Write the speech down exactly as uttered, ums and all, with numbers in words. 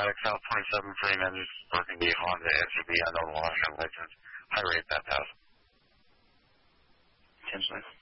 Nevada, Cal twenty-seven Free Ninjas, working the Honda S U V, unknown wash license. High rate, that house. ten five.